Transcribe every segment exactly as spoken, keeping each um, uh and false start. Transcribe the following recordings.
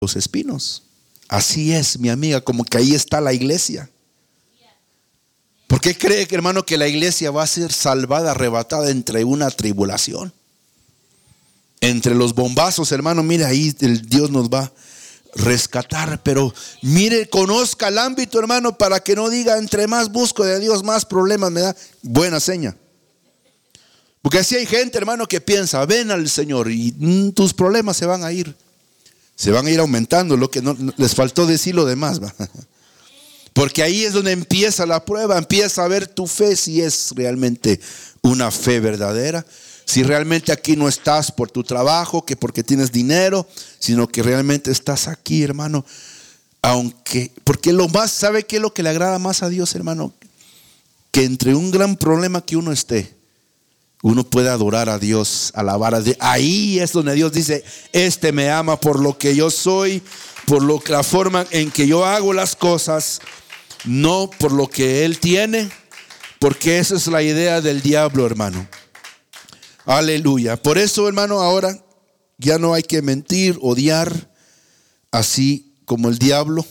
los espinos. Así es, mi amiga, como que ahí está la iglesia. ¿Por qué cree, hermano, que la iglesia va a ser salvada, arrebatada entre una tribulación? Entre los bombazos, hermano, mire, ahí el Dios nos va a rescatar. Pero mire, conozca el ámbito, hermano, para que no diga, entre más busco de Dios, más problemas me da. Buena seña. Porque así hay gente, hermano, que piensa, ven al Señor y mm, tus problemas se van a ir. Se van a ir aumentando. Lo que no, les faltó decir lo demás, ¿va? Porque ahí es donde empieza la prueba. Empieza a ver tu fe, si es realmente una fe verdadera. Si realmente aquí no estás por tu trabajo, que porque tienes dinero, sino que realmente estás aquí, hermano. Aunque, porque lo más, ¿sabe qué es lo que le agrada más a Dios, hermano? Que entre un gran problema que uno esté, uno puede adorar a Dios, alabar a Dios. Ahí es donde Dios dice, este me ama por lo que yo soy, por lo que la forma en que yo hago las cosas, no por lo que Él tiene, porque esa es la idea del diablo, hermano. Aleluya. Por eso, hermano, ahora ya no hay que mentir, odiar, así como el diablo.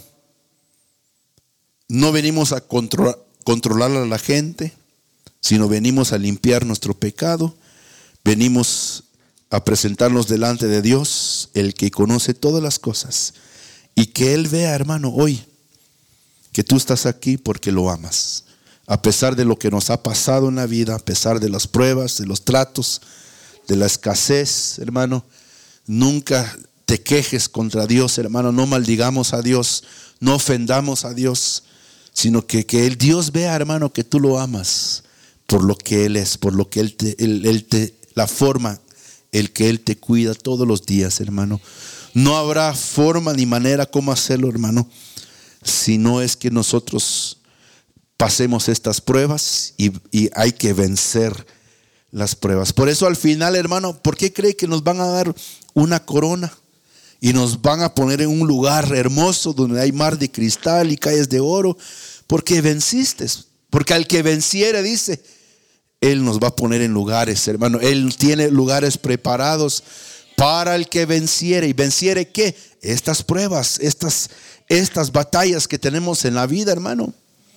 No venimos a controlar, controlar a la gente, sino venimos a limpiar nuestro pecado. Venimos a presentarnos delante de Dios, el que conoce todas las cosas, y que Él vea, hermano, hoy que tú estás aquí porque lo amas. A pesar de lo que nos ha pasado en la vida, a pesar de las pruebas, de los tratos, de la escasez, hermano, nunca te quejes contra Dios, hermano. No maldigamos a Dios, no ofendamos a Dios, sino que, que el Dios vea, hermano, que tú lo amas por lo que Él es, por lo que Él te, él, él te, la forma, el que Él te cuida todos los días, hermano. No habrá forma ni manera como hacerlo, hermano, si no es que nosotros pasemos estas pruebas y, y hay que vencer las pruebas. Por eso al final, hermano, ¿por qué cree que nos van a dar una corona y nos van a poner en un lugar hermoso donde hay mar de cristal y calles de oro? Porque venciste. Porque al que venciere, dice, Él nos va a poner en lugares, hermano. Él tiene lugares preparados para el que venciere. ¿Y venciere qué? Estas pruebas, estas, estas batallas que tenemos en la vida, hermano.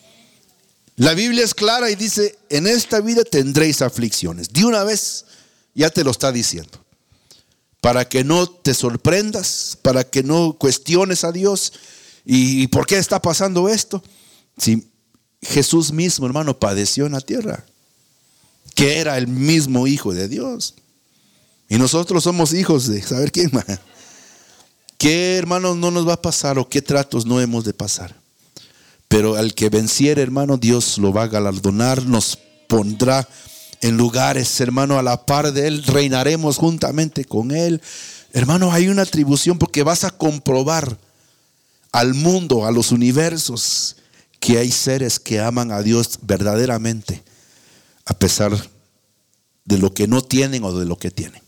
La Biblia es clara y dice, en esta vida tendréis aflicciones. De una vez ya te lo está diciendo. Para que no te sorprendas, para que no cuestiones a Dios. ¿Y por qué está pasando esto? Si Jesús mismo, hermano, padeció en la tierra, que era el mismo Hijo de Dios. Y nosotros somos hijos de ¿saber quién más? ¿Qué, hermano, no nos va a pasar o qué tratos no hemos de pasar? Pero al que venciere, hermano, Dios lo va a galardonar, nos pondrá en lugares, hermano, a la par de Él, reinaremos juntamente con Él. Hermano, hay una atribución porque vas a comprobar al mundo, a los universos, que hay seres que aman a Dios verdaderamente, a pesar de lo que no tienen o de lo que tienen.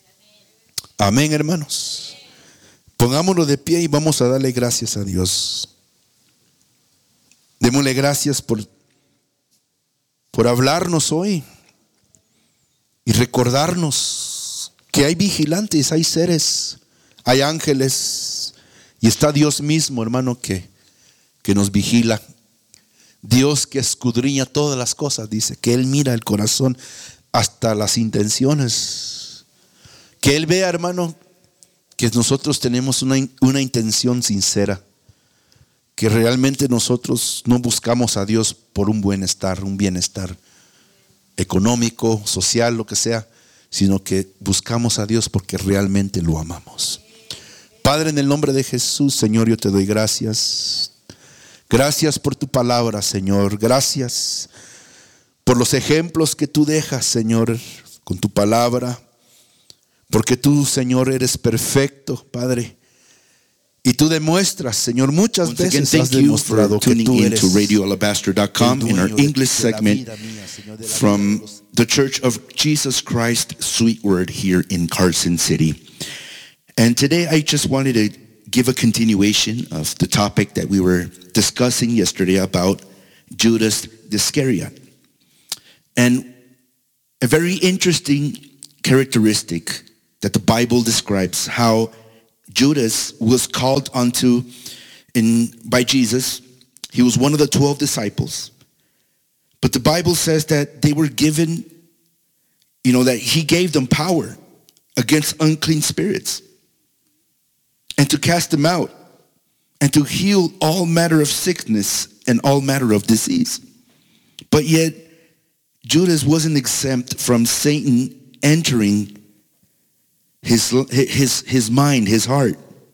Amén, hermanos. Pongámonos de pie y vamos a darle gracias a Dios. Démosle gracias por, por hablarnos hoy y recordarnos que hay vigilantes, hay seres, hay ángeles y está Dios mismo, hermano, que, que nos vigila. Dios que escudriña todas las cosas, dice que Él mira el corazón hasta las intenciones. Que Él vea, hermano, que nosotros tenemos una, una intención sincera. Que realmente nosotros no buscamos a Dios por un bienestar, un bienestar económico, social, lo que sea, sino que buscamos a Dios porque realmente lo amamos. Padre, en el nombre de Jesús, Señor, yo te doy gracias. Gracias por tu palabra, Señor. Gracias por los ejemplos que tú dejas, Señor, con tu palabra. Porque tú, Señor, eres perfecto, Padre. Y tú demuestras, Señor, muchas Once veces again, has thank you for demostrado que tuning tú in eres to radio alabaster dot com in our English segment from the Church of Jesus Christ Sweet Word here in Carson City. And today I just wanted to give a continuation of the topic that we were discussing yesterday about Judas Iscariot. And a very interesting characteristic that the Bible describes how Judas was called unto in by Jesus. He was one of the twelve disciples. But the Bible says that they were given, you know, that he gave them power against unclean spirits and to cast them out and to heal all manner of sickness and all manner of disease. But yet, Judas wasn't exempt from Satan entering his, his, his mind, his heart.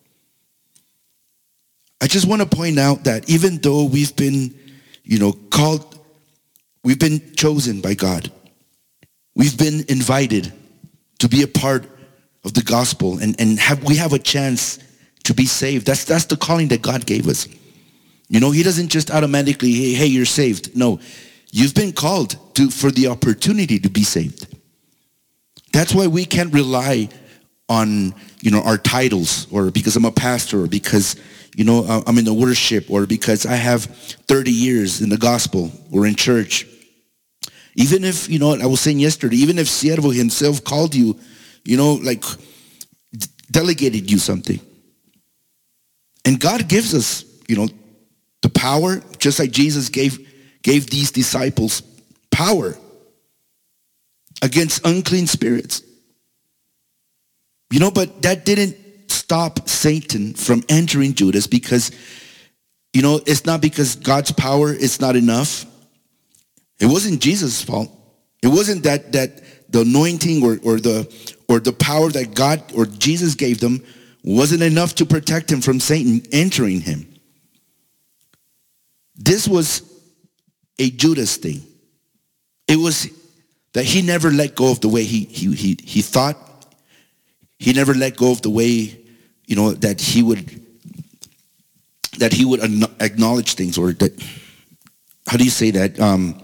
I just want to point out that even though we've been, you know, called, we've been chosen by God, we've been invited to be a part of the gospel, and, and have, we have a chance to be saved. That's, that's the calling that God gave us. You know, he doesn't just automatically, hey, hey, you're saved. No, you've been called to for the opportunity to be saved. That's why we can't rely on, you know, our titles, or because I'm a pastor, or because, you know, I'm in the worship, or because I have thirty years in the gospel or in church. Even if, you know, I was saying yesterday, even if Siervo himself called you, you know, like delegated you something. And God gives us, you know, the power, just like Jesus gave, gave these disciples power against unclean spirits. You know, but that didn't stop Satan from entering Judas, because, you know, it's not because God's power is not enough. It wasn't Jesus' fault. It wasn't that that the anointing or, or the or the power that God or Jesus gave them wasn't enough to protect him from Satan entering him. This was a Judas thing. It was that he never let go of the way he he he, he thought. He never let go of the way, you know, that he would that he would acknowledge things, or that, how do you say that? Um,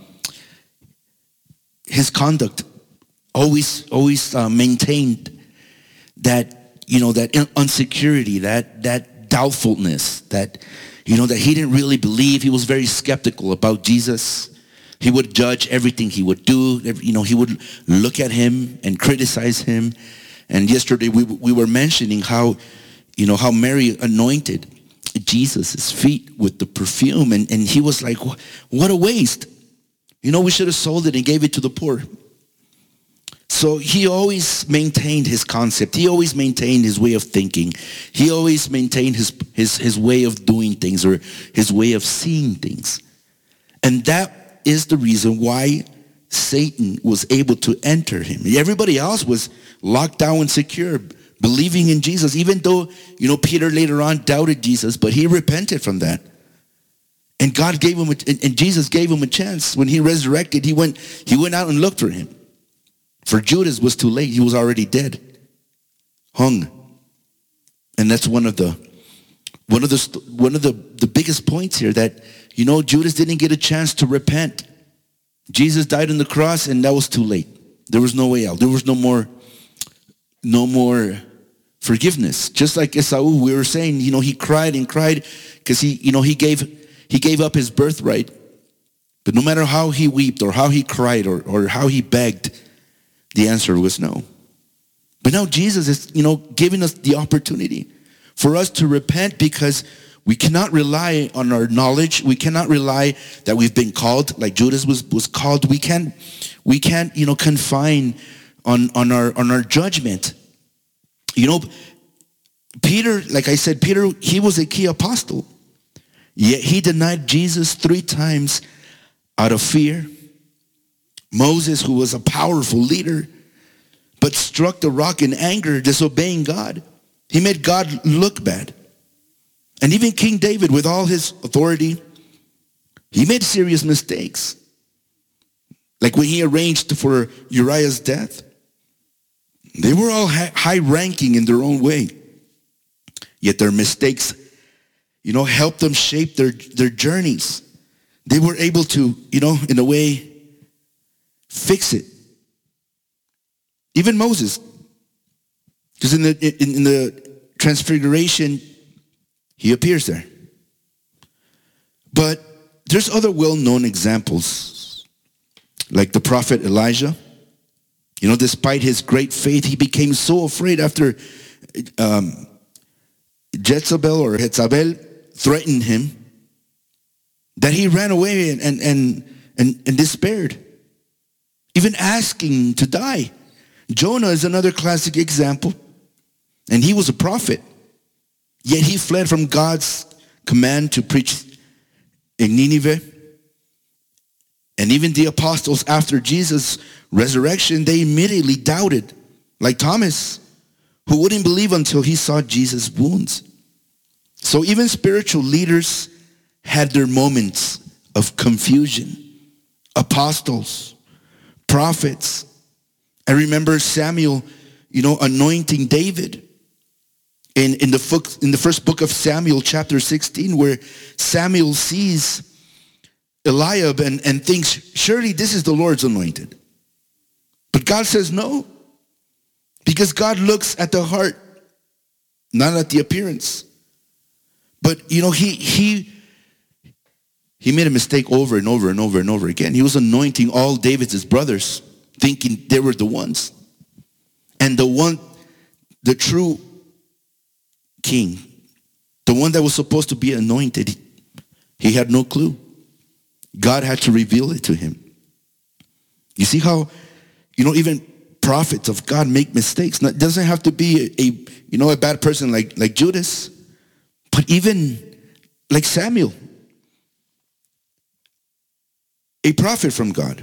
his conduct always always uh, maintained that, you know, that insecurity, that that doubtfulness, that, you know, that he didn't really believe. He was very skeptical about Jesus. He would judge everything he would do. You know, he would look at him and criticize him. And yesterday we we were mentioning how, you know, how Mary anointed Jesus' feet with the perfume, and, and he was like, what a waste. You know, we should have sold it and gave it to the poor. So he always maintained his concept. He always maintained his way of thinking. He always maintained his, his, his way of doing things, or his way of seeing things. And that is the reason why Satan was able to enter him. Everybody else was locked down and secure, believing in Jesus, even though, you know, Peter later on doubted Jesus, but he repented from that. And God gave him, a, and Jesus gave him a chance. When he resurrected, he went, he went out and looked for him. For Judas was too late. He was already dead, hung. And that's one of the, one of the, one of the, the biggest points here, that, you know, Judas didn't get a chance to repent. Jesus died on the cross, and that was too late. There was no way out. There was no more, no more forgiveness. Just like Esau, we were saying, you know, he cried and cried because he, you know, he gave, he gave up his birthright. But no matter how he wept, or how he cried, or, or how he begged, the answer was no. But now Jesus is, you know, giving us the opportunity for us to repent, because we cannot rely on our knowledge. We cannot rely that we've been called, like Judas was, was called. We can't, we can't, you know, confine on, on our on our judgment. You know, Peter, like I said, Peter, he was a key apostle. Yet he denied Jesus three times out of fear. Moses, who was a powerful leader, but struck the rock in anger, disobeying God. He made God look bad. And even King David, with all his authority, he made serious mistakes. Like when he arranged for Uriah's death. They were all high-ranking in their own way. Yet their mistakes, you know, helped them shape their, their journeys. They were able to, you know, in a way, fix it. Even Moses. Because in the, in, in the Transfiguration, he appears there. But there's other well-known examples, like the prophet Elijah. You know, despite his great faith, he became so afraid after um, Jezebel or Jezabel threatened him, that he ran away and, and, and, and, and despaired, even asking to die. Jonah is another classic example, and he was a prophet, yet he fled from God's command to preach in Nineveh. And even the apostles, after Jesus' resurrection, they immediately doubted, like Thomas, who wouldn't believe until he saw Jesus' wounds. So even spiritual leaders had their moments of confusion. Apostles, prophets. I remember Samuel, you know, anointing David in, in, the book, in the first book of Samuel, chapter sixteen, where Samuel sees Eliab and, and thinks, surely this is the Lord's anointed. But God says no, because God looks at the heart, not at the appearance. But, you know, he he he made a mistake over and over and over and over again. He was anointing all David's brothers, thinking they were the ones. And the one, the true king, the one that was supposed to be anointed, he had no clue. God had to reveal it to him. You see how, you know, even prophets of God make mistakes. It doesn't have to be a, a you know, a bad person like, like Judas, but even like Samuel, a prophet from God.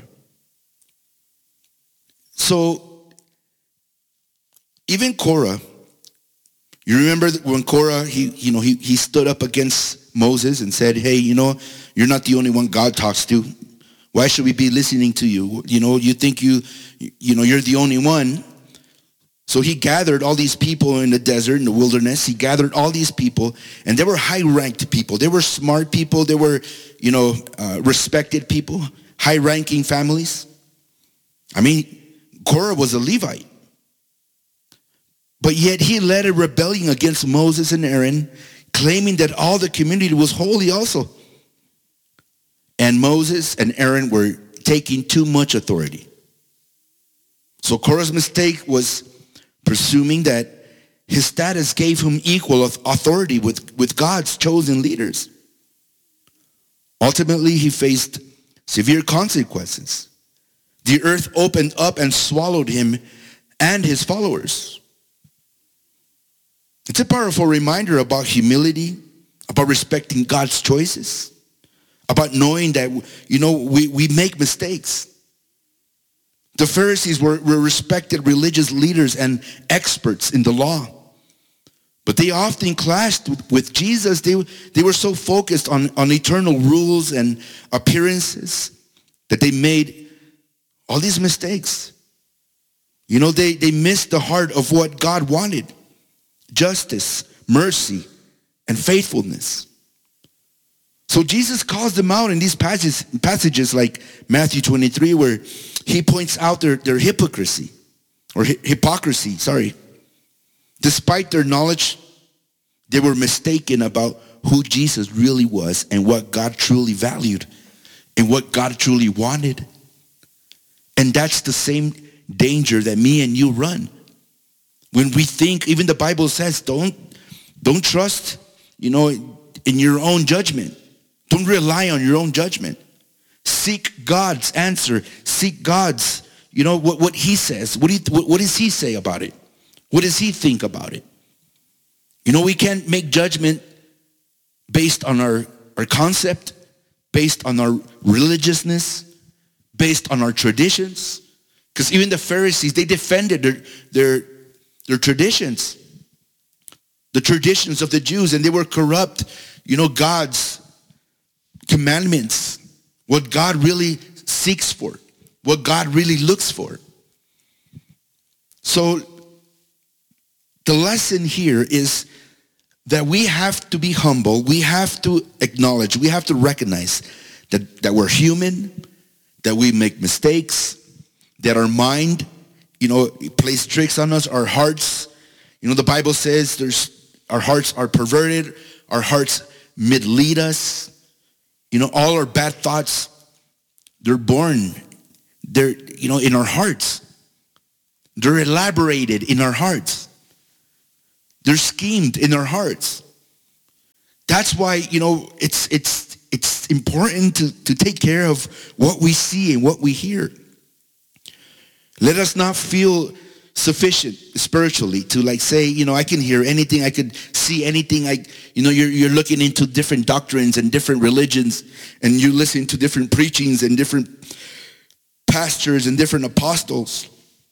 So even Korah, you remember when Korah, he, you know, he, he stood up against Moses and said, hey, you know, you're not the only one God talks to. Why should we be listening to you? You know, you think you, you know, you're the only one. So he gathered all these people in the desert, in the wilderness. He gathered all these people, and they were high-ranked people. They were smart people. They were, you know, uh, respected people, high-ranking families. I mean, Korah was a Levite. But yet he led a rebellion against Moses and Aaron, claiming that all the community was holy also. And Moses and Aaron were taking too much authority. So Korah's mistake was presuming that his status gave him equal authority with, with God's chosen leaders. Ultimately, he faced severe consequences. The earth opened up and swallowed him and his followers. It's a powerful reminder about humility, about respecting God's choices, about knowing that, you know, we, we make mistakes. The Pharisees were, were respected religious leaders and experts in the law. But they often clashed with, with Jesus. They, they were so focused on, on eternal rules and appearances that they made all these mistakes. You know, they, they missed the heart of what God wanted. Justice, mercy, and faithfulness. So Jesus calls them out in these passages, passages like Matthew twenty-three, where he points out their, their hypocrisy, or hi- hypocrisy, sorry. Despite their knowledge, they were mistaken about who Jesus really was and what God truly valued and what God truly wanted. And that's the same danger that me and you run. When we think, even the Bible says, don't, don't trust, you know, in your own judgment. Don't rely on your own judgment. Seek God's answer. Seek God's, you know, what, what he says. What, he, what, what does he say about it? What does he think about it? You know, we can't make judgment based on our, our concept, based on our religiousness, based on our traditions. Because even the Pharisees, they defended their, their, their traditions. The traditions of the Jews, and they were corrupt, you know, God's commandments, what God really seeks for, what God really looks for. So the lesson here is that we have to be humble. We have to acknowledge, we have to recognize that, that we're human, that we make mistakes, that our mind, you know, plays tricks on us, our hearts. You know, the Bible says there's our hearts are perverted, our hearts mislead us. You know, all our bad thoughts, they're born, they're, you know, in our hearts. They're elaborated in our hearts. They're schemed in our hearts. That's why, you know, it's it's it's important to, to take care of what we see and what we hear. Let us not feel sufficient spiritually to like say, you know, I can hear anything, I could see anything. I, you know, you're you're looking into different doctrines and different religions, and you listen to different preachings and different pastors and different apostles.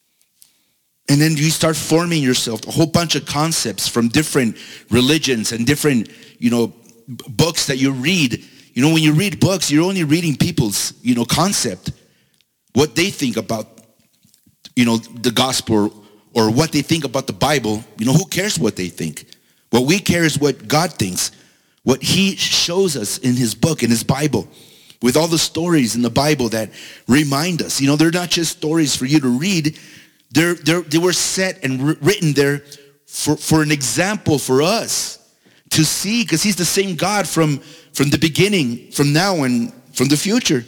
And then you start forming yourself a whole bunch of concepts from different religions and different, you know, b- books that you read. You know, when you read books, you're only reading people's, you know, concept, what they think about, you know, the gospel, or what they think about the Bible. You know, who cares what they think? What we care is what God thinks, what he shows us in his book, in his Bible, with all the stories in the Bible that remind us. You know, they're not just stories for you to read. They're, they're, they were set and written there for, for an example for us to see, because he's the same God from, from the beginning, from now, and from the future.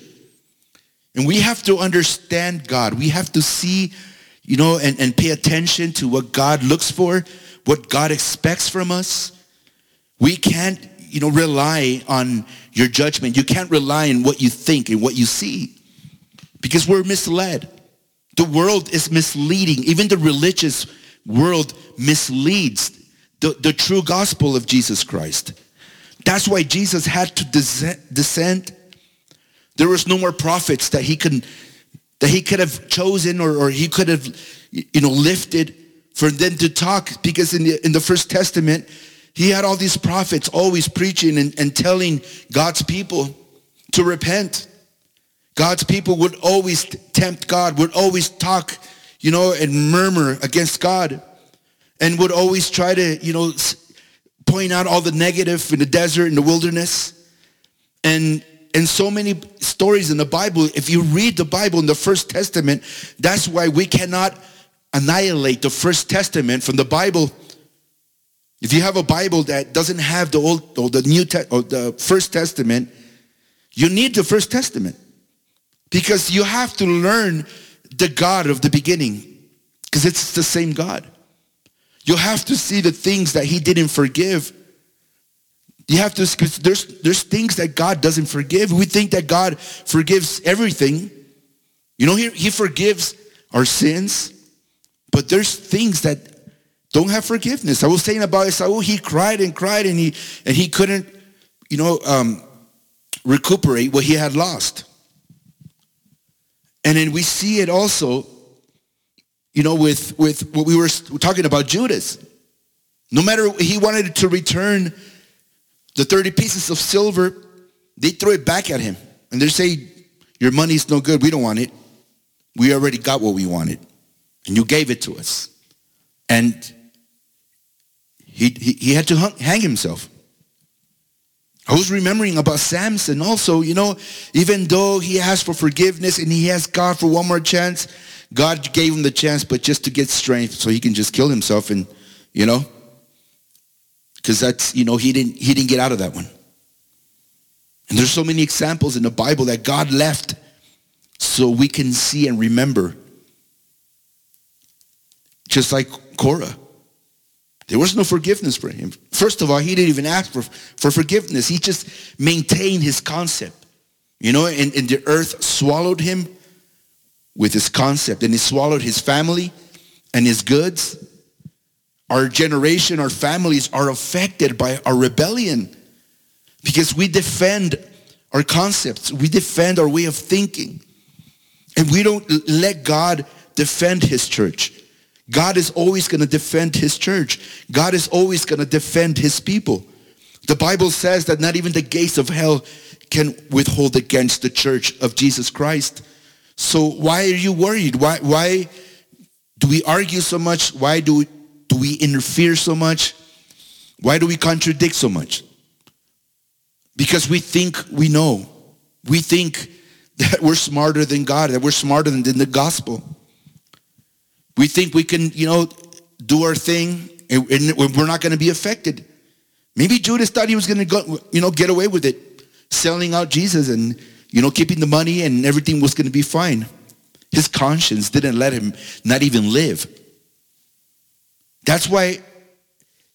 And we have to understand God. We have to see, you know, and, and pay attention to what God looks for, what God expects from us. We can't, you know, rely on your judgment. You can't rely on what you think and what you see, because we're misled. The world is misleading. Even the religious world misleads the, the true gospel of Jesus Christ. That's why Jesus had to descend. There was no more prophets that he could that he could have chosen, or, or he could have, you know, lifted for them to talk, because in the in the First Testament, he had all these prophets always preaching and, and telling God's people to repent. God's people would always tempt God, would always talk, you know, and murmur against God, and would always try to, you know, point out all the negative in the desert, in the wilderness. And and so many stories in the Bible. If you read the Bible in the First Testament, that's why we cannot annihilate the First Testament from the Bible. If you have a Bible that doesn't have the old or the New Te- or the First Testament, you need the First Testament, because you have to learn the God of the beginning, because it's the same God. You have to see the things that he didn't forgive. You have to, because there's, there's things that God doesn't forgive. We think that God forgives everything. You know, he, he forgives our sins, but there's things that don't have forgiveness. I was saying about Esau, he cried and cried, and he and he couldn't, you know, um, recuperate what he had lost. And then we see it also, you know, with, with what we were talking about, Judas. No matter, he wanted to return the thirty pieces of silver, they throw it back at him. And they say, your money's no good, we don't want it. We already got what we wanted, and you gave it to us. And he, he, he had to hang himself. I was remembering about Samson also, you know, even though he asked for forgiveness and he asked God for one more chance, God gave him the chance, but just to get strength so he can just kill himself, and, you know, because that's, you know, he didn't, he didn't get out of that one. And there's so many examples in the Bible that God left so we can see and remember. Just like Korah. There was no forgiveness for him. First of all, he didn't even ask for, for forgiveness. He just maintained his concept. You know, and, and the earth swallowed him with his concept. And he swallowed his family and his goods. Our generation, our families are affected by our rebellion, because we defend our concepts. We defend our way of thinking. And we don't let God defend his church. God is always going to defend his church. God is always going to defend his people. The Bible says that not even the gates of hell can withhold against the church of Jesus Christ. So why are you worried? Why, why do we argue so much? Why do we, do we interfere so much? Why do we contradict so much? Because we think we know. We think that we're smarter than God, that we're smarter than the gospel. We think we can, you know, do our thing, and, and we're not going to be affected. Maybe Judas thought he was going to go, you know, get away with it, selling out Jesus and, you know, keeping the money, and everything was going to be fine. His conscience didn't let him not even live. That's why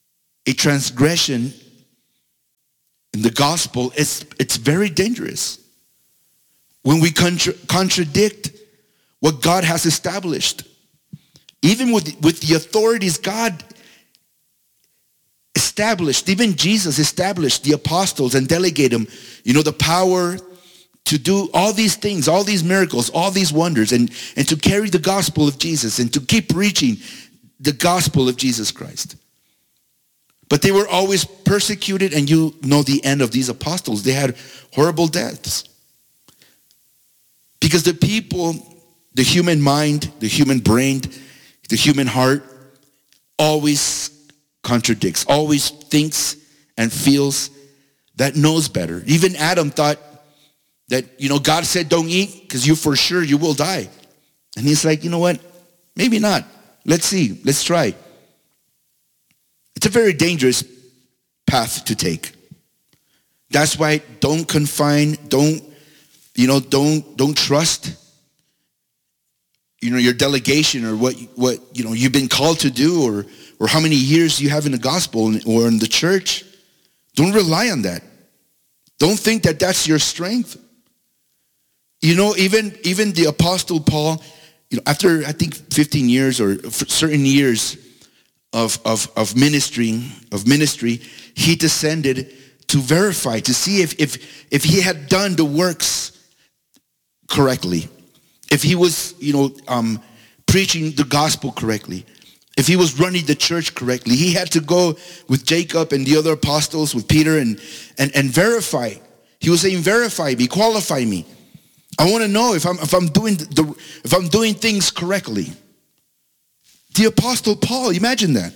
a transgression in the gospel, it's, it's very dangerous. When we contra- contradict what God has established. Even with, with the authorities God established, even Jesus established the apostles and delegated them, you know, the power to do all these things, all these miracles, all these wonders, and, and to carry the gospel of Jesus and to keep preaching the gospel of Jesus Christ. But they were always persecuted, and you know the end of these apostles. They had horrible deaths. Because the people, the human mind, the human brain, the human heart always contradicts, always thinks and feels that knows better. Even Adam thought that, you know, God said don't eat because you for sure you will die. And he's like, you know what? Maybe not. Let's see. Let's try. It's a very dangerous path to take. That's why don't confine, don't, you know, don't don't trust, you know, your delegation or what what you know you've been called to do, or or how many years you have in the gospel or in the church. Don't rely on that. Don't think that that's your strength. You know, even even the Apostle Paul, you know, after I think fifteen years or certain years of of of ministering of ministry, he descended to verify, to see if if if he had done the works correctly, if he was, you know, um, preaching the gospel correctly, if he was running the church correctly. He had to go with Jacob and the other apostles, with Peter, and and and verify. He was saying, "Verify me, qualify me. I want to know if I'm if I'm doing the if I'm doing things correctly." The Apostle Paul, imagine that.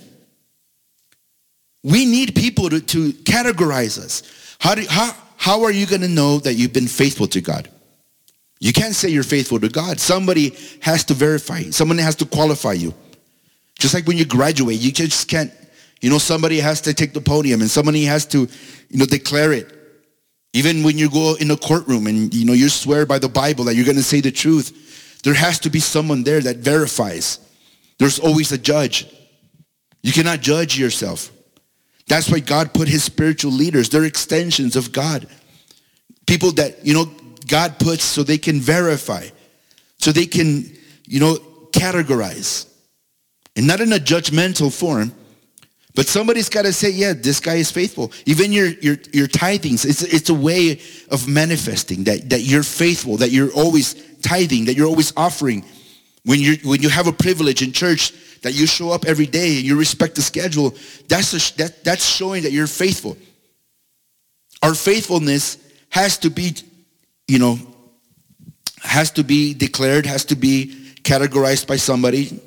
We need people to, to categorize us. How do how how are you going to know that you've been faithful to God? You can't say you're faithful to God. Somebody has to verify you. Someone has to qualify you. Just like when you graduate, you just can't, you know, somebody has to take the podium and somebody has to, you know, declare it. Even when you go in a courtroom and, you know, you swear by the Bible that you're going to say the truth, there has to be someone there that verifies. There's always a judge. You cannot judge yourself. That's why God put his spiritual leaders. They're extensions of God. People that, you know, God puts so they can verify, so they can, you know, categorize. And not in a judgmental form, but somebody's got to say, yeah, this guy is faithful. Even your your your tithings, it's, it's a way of manifesting that, that you're faithful, that you're always tithing, that you're always offering. When you when you have a privilege in church, that you show up every day and you respect the schedule, that's a, that that's showing that you're faithful. Our faithfulness has to be, you know, has to be declared, has to be categorized by somebody,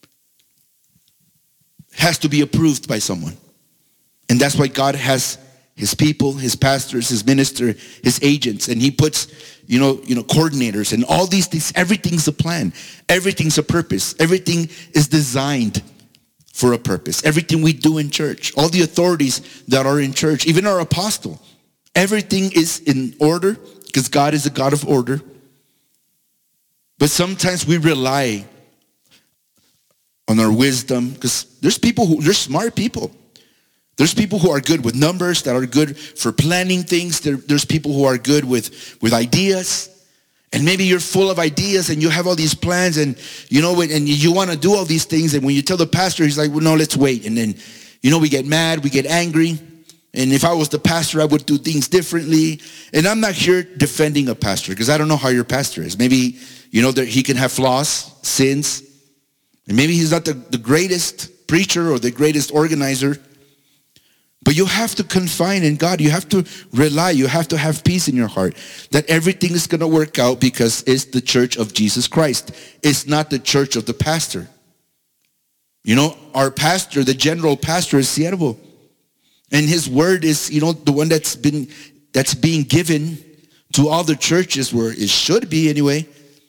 has to be approved by someone. And that's why God has his people, his pastors, his minister, his agents, and he puts, you know, you know, coordinators and all these things. Everything's a plan. Everything's a purpose. Everything is designed for a purpose. Everything we do in church, all the authorities that are in church, even our apostle, everything is in order because God is a God of order. But sometimes we rely on our wisdom, because there's people who, there's smart people. There's people who are good with numbers, that are good for planning things. There, there's people who are good with, with ideas. And maybe you're full of ideas and you have all these plans and, you know, and you want to do all these things. And when you tell the pastor, he's like, well, no, let's wait. And then, you know, we get mad, we get angry. And if I was the pastor, I would do things differently. And I'm not here defending a pastor, because I don't know how your pastor is. Maybe, you know, that he can have flaws, sins. And maybe he's not the, the greatest preacher or the greatest organizer. But you have to confine in God. You have to rely. You have to have peace in your heart that everything is going to work out, because it's the church of Jesus Christ. It's not the church of the pastor. You know, our pastor, the general pastor, is Siervo. And his word is, you know, the one that's been, that's being given to all the churches, where it should be anyway.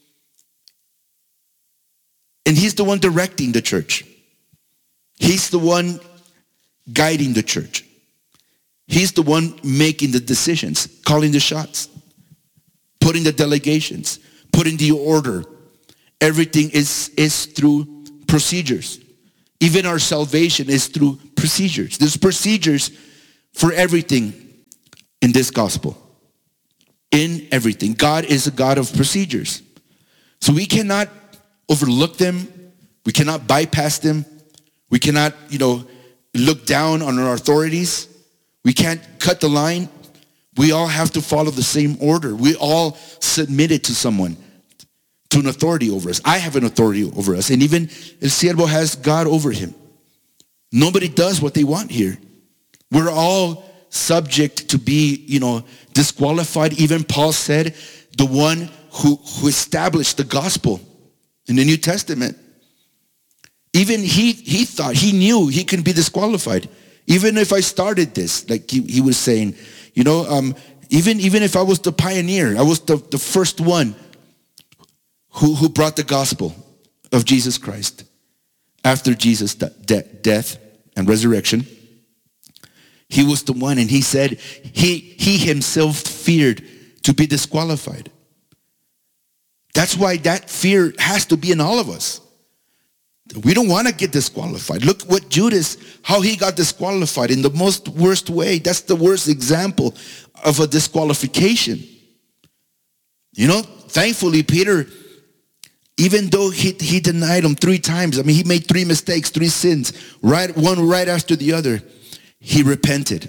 And he's the one directing the church. He's the one guiding the church. He's the one making the decisions, calling the shots, putting the delegations, putting the order. Everything is, is through procedures. Even our salvation is through procedures. There's procedures for everything in this gospel. In everything. God is a God of procedures. So we cannot overlook them. We cannot bypass them. We cannot, you know, look down on our authorities. We can't cut the line. We all have to follow the same order. We all submitted to someone, to an authority over us. I have an authority over us. And even El Siervo has God over him. Nobody does what they want here. We're all subject to be, you know, disqualified. Even Paul said, the one who, who established the gospel in the New Testament, even he he thought, he knew he could be disqualified. Even if I started this, like he, he was saying, you know, um, even, even if I was the pioneer, I was the, the first one who, who brought the gospel of Jesus Christ after Jesus' de- de- death and resurrection. He was the one, and he said he, he himself feared to be disqualified. That's why that fear has to be in all of us. We don't want to get disqualified. Look what Judas, how he got disqualified in the most worst way. That's the worst example of a disqualification. You know, thankfully, Peter, even though he, he denied him three times, I mean, he made three mistakes, three sins, right, one right after the other, he repented.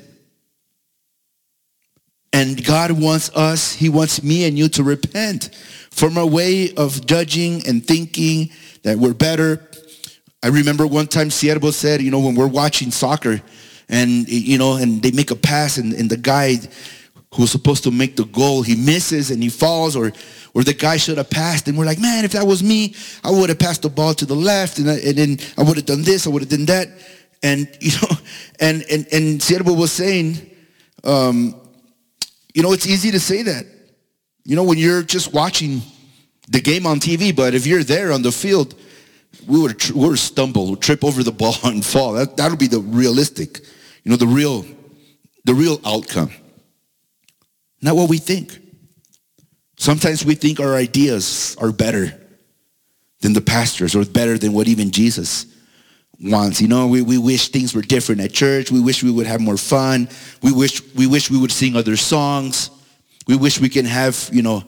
And God wants us, he wants me and you to repent from our way of judging and thinking that we're better. I remember one time Siervo said, you know, when we're watching soccer and, you know, and they make a pass and, and the guy who's supposed to make the goal, he misses and he falls, or or the guy should have passed. And we're like, man, if that was me, I would have passed the ball to the left, and, I, and then I would have done this, I would have done that. And, you know, and, and, and Siervo was saying, um, you know, it's easy to say that, you know, when you're just watching the game on T V, but if you're there on the field, we would tr- we would stumble, we'd trip over the ball and fall. That that'll be the realistic, you know, the real, the real outcome. Not what we think. Sometimes we think our ideas are better than the pastors, or better than what even Jesus wants. You know, we, we wish things were different at church. We wish we would have more fun. We wish we wish we would sing other songs. We wish we can have, you know,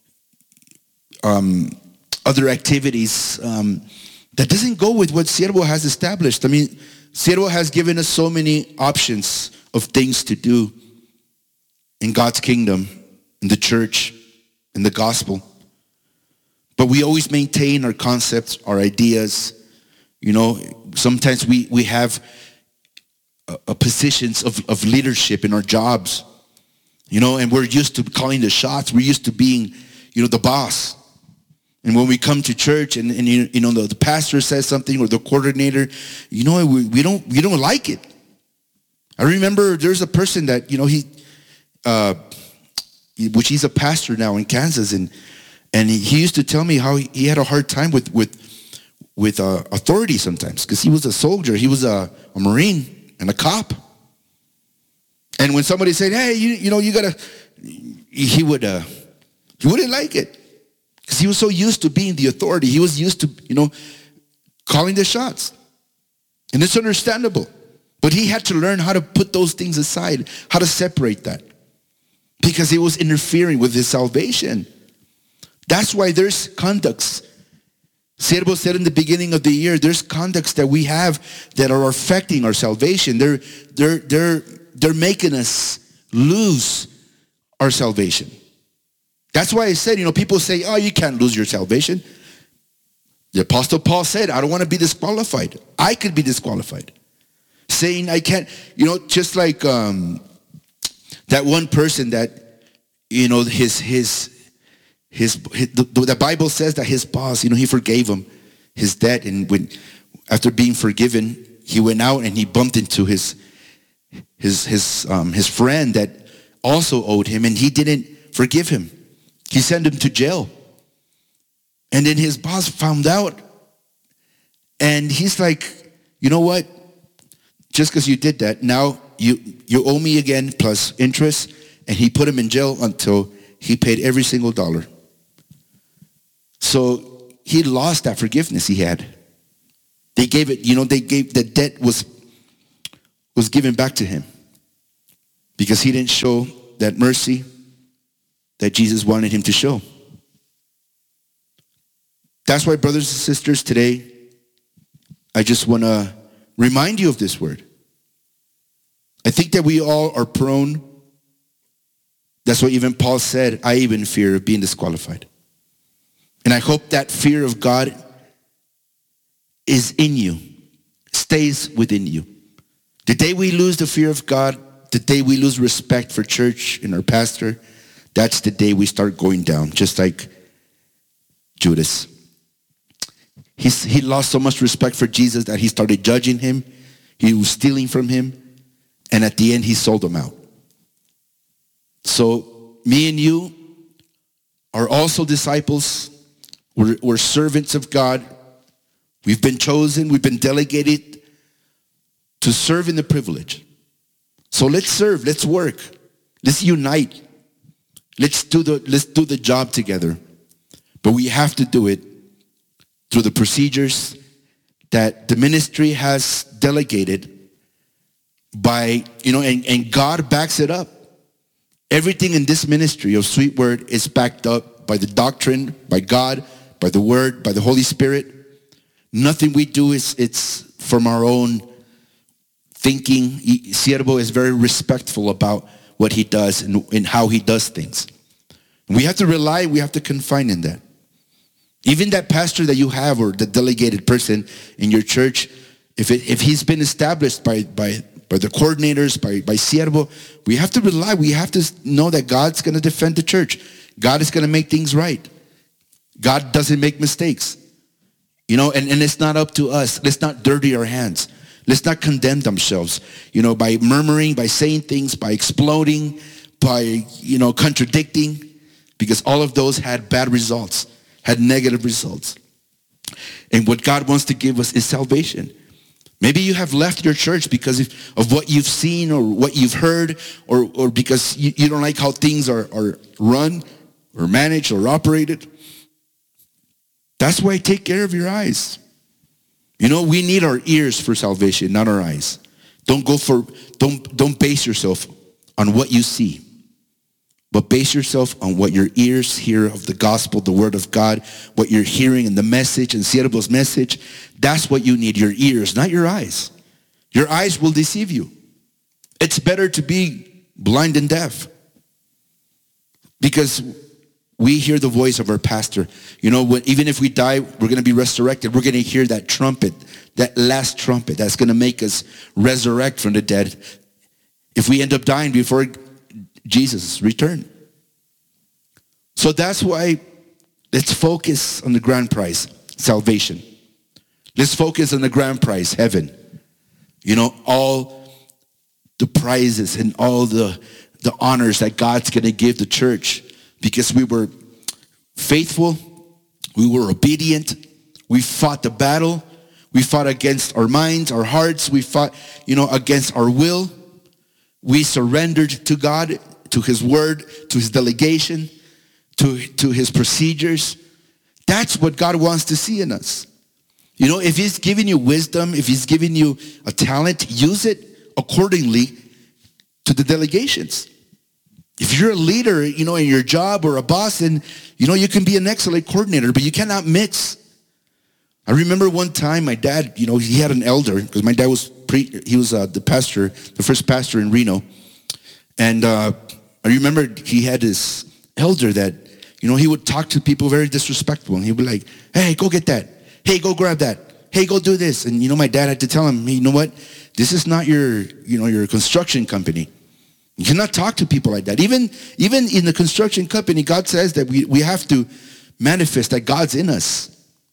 um, other activities um, that doesn't go with what Siervo has established. I mean, Siervo has given us so many options of things to do in God's kingdom, in the church, in the gospel. But we always maintain our concepts, our ideas. You know, sometimes we, we have a, a positions of, of leadership in our jobs. You know, and we're used to calling the shots. We're used to being, you know, the boss. And when we come to church and, and you, you know, the, the pastor says something, or the coordinator, you know, we, we don't we don't like it. I remember there's a person that, you know, he, uh, which he's a pastor now in Kansas, and and he, he used to tell me how he, he had a hard time with with with uh, authority sometimes, because he was a soldier, he was a, a Marine and a cop. And when somebody said, "Hey, you you know, you gotta," he would uh, he wouldn't like it. Because he was so used to being the authority. He was used to, you know, calling the shots. And it's understandable. But he had to learn how to put those things aside, how to separate that. Because it was interfering with his salvation. That's why there's conducts. Siervo said in the beginning of the year, there's conducts that we have that are affecting our salvation. They're, they're, they're, they're making us lose our salvation. That's why I said, you know, people say, oh, you can't lose your salvation. The Apostle Paul said, I don't want to be disqualified. I could be disqualified. Saying I can't, you know, just like um, that one person that, you know, his, his, his, his the, the Bible says that his boss, you know, he forgave him his debt. And when, after being forgiven, he went out and he bumped into his, his, his, um, his friend that also owed him, and he didn't forgive him. He sent him to jail. And then his boss found out. And he's like, you know what? Just because you did that, now you, you owe me again plus interest. And he put him in jail until he paid every single dollar. So he lost that forgiveness he had. They gave it, you know, they gave, the debt was was given back to him because he didn't show that mercy that Jesus wanted him to show. That's why, brothers and sisters, today, I just want to remind you of this word. I think that we all are prone. That's what even Paul said, I even fear of being disqualified. And I hope that fear of God is in you, stays within you. The day we lose the fear of God, the day we lose respect for church and our pastor, that's the day we start going down, just like Judas. He's, he lost so much respect for Jesus that he started judging him. He was stealing from him. And at the end, he sold him out. So me and you are also disciples. We're, we're servants of God. We've been chosen. We've been delegated to serve in the privilege. So let's serve. Let's work. Let's unite. Let's do the, let's do the job together. But we have to do it through the procedures that the ministry has delegated by, you know, and, and God backs it up. Everything in this ministry of Sweet Word is backed up by the doctrine, by God, by the Word, by the Holy Spirit. Nothing we do is it's from our own thinking. Siervo is very respectful about what he does and, and how he does things. We have to rely, we have to confine in that. Even that pastor that you have or the delegated person in your church, if it, if he's been established by, by, by the coordinators, by, by Siervo, we have to rely, we have to know that God's going to defend the church. God is going to make things right. God doesn't make mistakes. You know, and, and it's not up to us. Let's not dirty our hands. Let's not condemn themselves, you know, by murmuring, by saying things, by exploding, by, you know, contradicting, because all of those had bad results, had negative results. And what God wants to give us is salvation. Maybe you have left your church because of, of what you've seen or what you've heard, or, or because you, you don't like how things are, are run or managed or operated. That's why take care of your eyes. You know, we need our ears for salvation, not our eyes. Don't go for, don't, don't base yourself on what you see, but base yourself on what your ears hear of the gospel, the word of God, what you're hearing in the message, and Siervo's message. That's what you need, your ears, not your eyes. Your eyes will deceive you. It's better to be blind and deaf because we hear the voice of our pastor. You know, when, even if we die, we're going to be resurrected. We're going to hear that trumpet, that last trumpet that's going to make us resurrect from the dead if we end up dying before Jesus' return. So that's why let's focus on the grand prize, salvation. Let's focus on the grand prize, heaven. You know, all the prizes and all the, the honors that God's going to give the church because we were faithful, we were obedient, we fought the battle, we fought against our minds, our hearts, we fought, you know, against our will. We surrendered to God, to his word, to his delegation, to, to his procedures. That's what God wants to see in us. You know, if he's giving you wisdom, if he's giving you a talent, use it accordingly to the delegations. If you're a leader, you know, in your job or a boss, and, you know, you can be an excellent coordinator, but you cannot mix. I remember one time my dad, you know, he had an elder, because my dad was, pre, he was uh, the pastor, the first pastor in Reno. And uh, I remember he had this elder that, you know, he would talk to people very disrespectful. And he'd be like, hey, go get that. Hey, go grab that. Hey, go do this. And, you know, my dad had to tell him, hey, you know what? This is not your, you know, your construction company. You cannot talk to people like that. Even, even in the construction company, God says that we, we have to manifest that God's in us.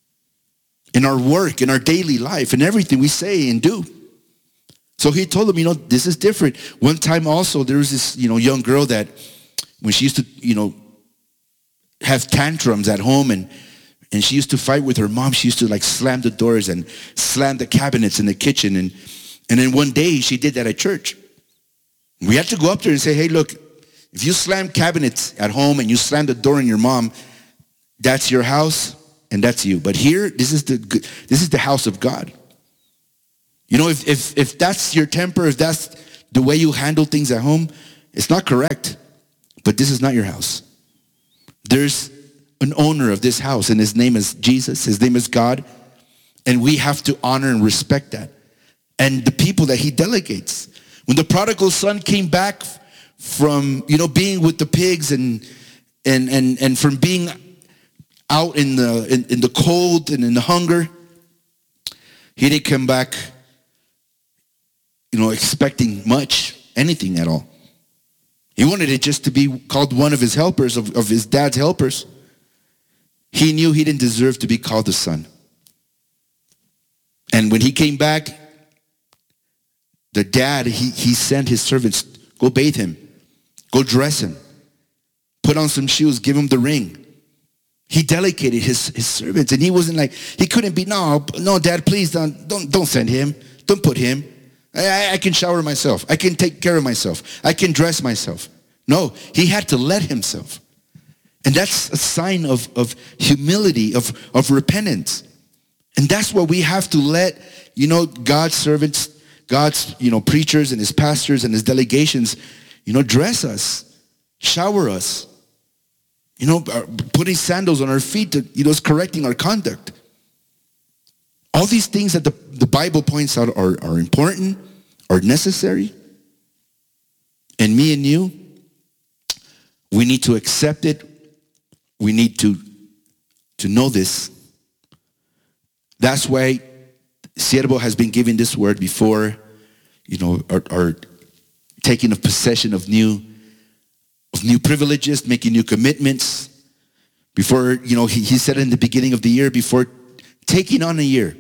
In our work, in our daily life, in everything we say and do. So he told him, you know, this is different. One time also, there was this, you know, young girl that when she used to, you know, have tantrums at home and, and she used to fight with her mom, she used to like slam the doors and slam the cabinets in the kitchen. And, and then one day she did that at church. We had to go up there and say, hey, look, if you slam cabinets at home and you slam the door on your mom, that's your house and that's you. But here, this is the this is the house of God. You know, if, if, if that's your temper, if that's the way you handle things at home, it's not correct. But this is not your house. There's an owner of this house, and his name is Jesus. His name is God. And we have to honor and respect that. And the people that he delegates. When the prodigal son came back from, you know, being with the pigs and and and, and from being out in the in, in the cold and in the hunger, he didn't come back, you know, expecting much, anything at all. He wanted it just to be called one of his helpers, of, of his dad's helpers. He knew he didn't deserve to be called the son. And when he came back, the dad, he, he sent his servants, go bathe him, go dress him, put on some shoes, give him the ring. He delegated his, his servants, and he wasn't like, he couldn't be, no, no, Dad, please don't, don't, don't send him. Don't put him. I, I can shower myself. I can take care of myself. I can dress myself. No, he had to let himself. And that's a sign of, of humility, of, of repentance. And that's what we have to let, you know, God's servants, God's, you know, preachers and his pastors and his delegations, you know, dress us, shower us, you know, putting sandals on our feet to, you know, is correcting our conduct. All these things that the, the Bible points out are, are important, are necessary. And me and you, we need to accept it. We need to, to know this. That's why Siervo has been giving this word before, you know, or, or taking a possession of new, of new privileges, making new commitments. Before, you know, he, he said in the beginning of the year, before taking on a year,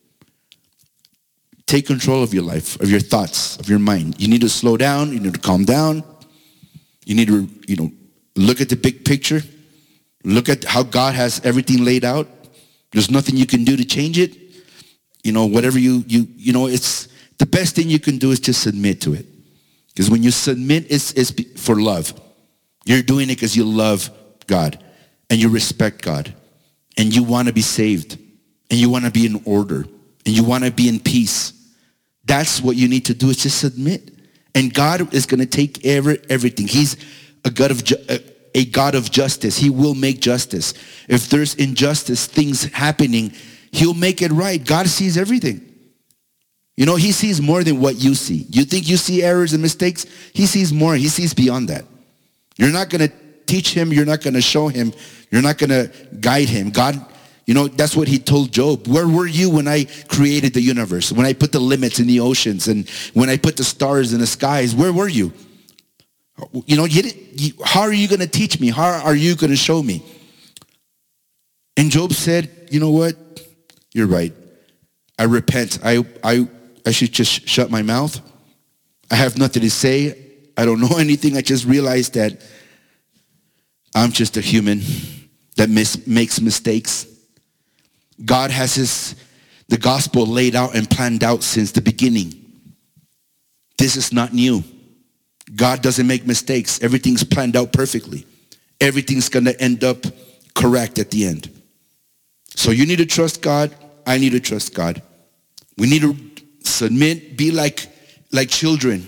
take control of your life, of your thoughts, of your mind. You need to slow down. You need to calm down. You need to, you know, look at the big picture. Look at how God has everything laid out. There's nothing you can do to change it. You know, whatever you, you, you know, it's the best thing you can do is just submit to it. Because when you submit, it's, it's for love. You're doing it because you love God and you respect God and you want to be saved and you want to be in order and you want to be in peace. That's what you need to do, is just submit. And God is going to take every, everything. He's a God of ju- a God of justice. He will make justice. If there's injustice, things happening, he'll make it right. God sees everything. You know, he sees more than what you see. You think you see errors and mistakes? He sees more. He sees beyond that. You're not going to teach him. You're not going to show him. You're not going to guide him. God, you know, that's what he told Job. Where were you when I created the universe? When I put the limits in the oceans and when I put the stars in the skies, where were you? You know, you, you, how are you going to teach me? How are you going to show me? And Job said, you know what? You're right. I repent. I, I, I should just shut my mouth. I have nothing to say. I don't know anything. I just realized that I'm just a human that mis- makes mistakes. God has his, the gospel laid out and planned out since the beginning. This is not new. God doesn't make mistakes. Everything's planned out perfectly. Everything's going to end up correct at the end. So you need to trust God. I need to trust God. We need to submit, be like, like children.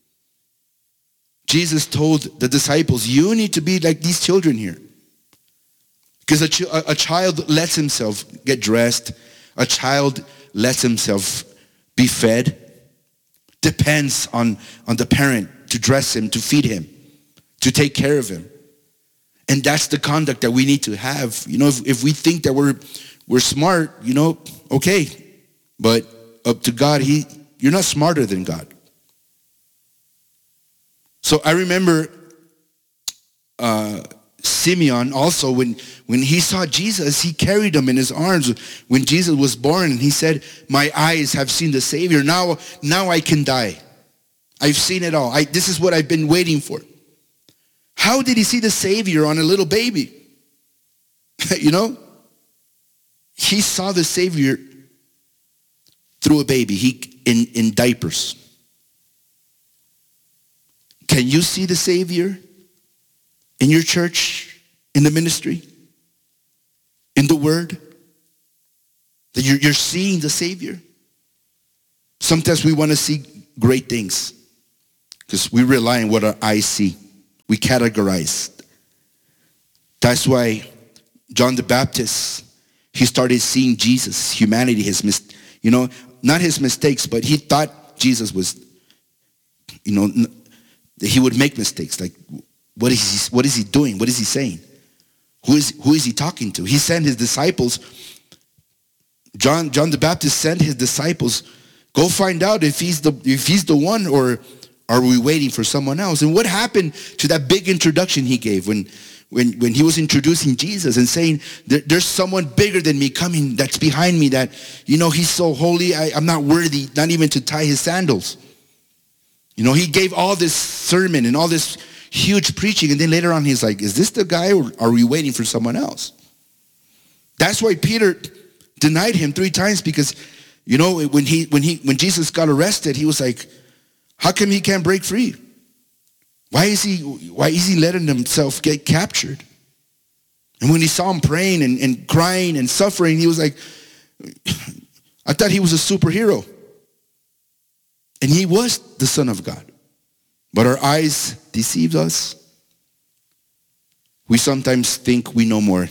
Jesus told the disciples, you need to be like these children here. Because a, ch- a child lets himself get dressed. A child lets himself be fed. Depends on, on the parent to dress him, to feed him, to take care of him. And that's the conduct that we need to have. You know, if, if we think that we're we're smart, you know, okay. But up to God, he you're not smarter than God. So I remember uh, Simeon also, when, when he saw Jesus, he carried him in his arms. When Jesus was born, and he said, my eyes have seen the Savior. Now, now I can die. I've seen it all. I, this is what I've been waiting for. How did he see the Savior on a little baby? You know? He saw the Savior through a baby, he in, in diapers. Can you see the Savior in your church, in the ministry, in the Word? That you're, you're seeing the Savior? Sometimes we want to see great things because we rely on what our eyes see. We categorize. That's why John the Baptist, he started seeing Jesus, humanity, his mis- you know, not his mistakes, but he thought Jesus was, you know, he would make mistakes. Like, what is he, what is he doing? What is he saying? Who is who is he talking to? He sent his disciples. John John the Baptist sent his disciples, go find out if he's the if he's the one, or are we waiting for someone else? And what happened to that big introduction he gave when when when he was introducing Jesus and saying, there, there's someone bigger than me coming that's behind me, that, you know, he's so holy, I, I'm not worthy, not even to tie his sandals. You know, he gave all this sermon and all this huge preaching, and then later on he's like, is this the guy, or are we waiting for someone else? That's why Peter denied him three times, because, you know, when he when he when Jesus got arrested, he was like, how come he can't break free? Why is he why is he letting himself get captured? And when he saw him praying and, and crying and suffering, he was like, I thought he was a superhero. And he was the Son of God. But our eyes deceive us. We sometimes think we know more.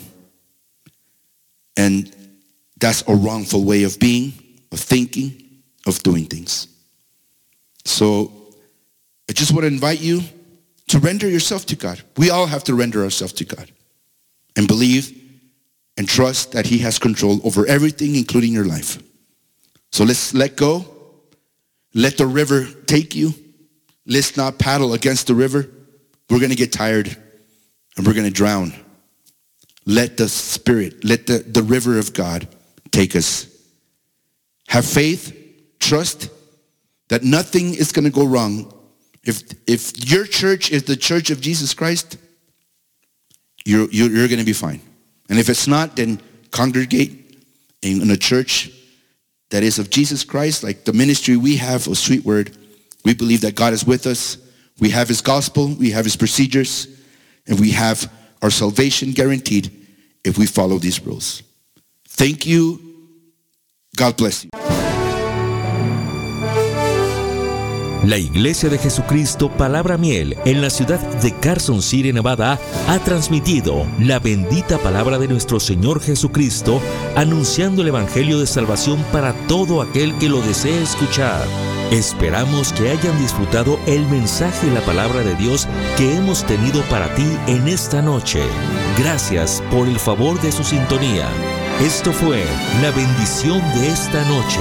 And that's a wrongful way of being, of thinking, of doing things. So I just want to invite you to render yourself to God. We all have to render ourselves to God and believe and trust that he has control over everything, including your life. So let's let go. Let the river take you. Let's not paddle against the river. We're going to get tired and we're going to drown. Let the Spirit, let the, the river of God take us. Have faith, trust that nothing is going to go wrong. If if your church is the church of Jesus Christ, you're, you're, you're going to be fine. And if it's not, then congregate in, in a church that is of Jesus Christ, like the ministry we have of Sweet Word. We believe that God is with us. We have his gospel, we have his procedures, and we have our salvation guaranteed if we follow these rules. Thank you. God bless you. La Iglesia de Jesucristo Palabra Miel en la ciudad de Carson City, Nevada, ha transmitido la bendita palabra de nuestro Señor Jesucristo, anunciando el Evangelio de salvación para todo aquel que lo desee escuchar. Esperamos que hayan disfrutado el mensaje y la palabra de Dios que hemos tenido para ti en esta noche. Gracias por el favor de su sintonía. Esto fue la bendición de esta noche.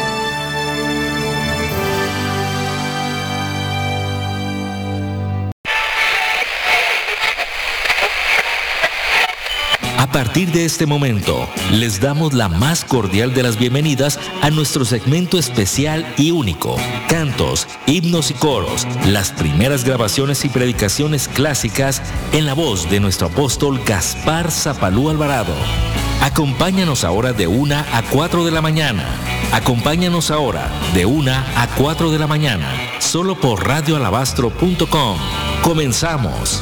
A partir de este momento, les damos la más cordial de las bienvenidas a nuestro segmento especial y único, cantos, himnos y coros, las primeras grabaciones y predicaciones clásicas en la voz de nuestro apóstol Gaspar Zapalú Alvarado. Acompáñanos ahora de una a cuatro de la mañana. Acompáñanos ahora de una a cuatro de la mañana, solo por radio alabastro punto com. Comenzamos.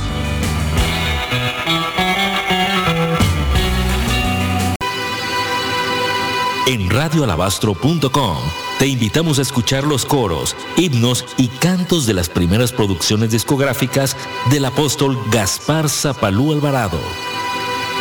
En radio alabastro punto com te invitamos a escuchar los coros, himnos y cantos de las primeras producciones discográficas del apóstol Gaspar Zapalú Alvarado.